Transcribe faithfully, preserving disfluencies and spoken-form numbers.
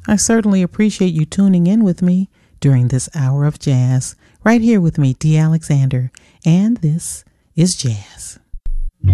I certainly appreciate you tuning in with me during this hour of jazz, right here with me, D. Alexander, and this is Jazz.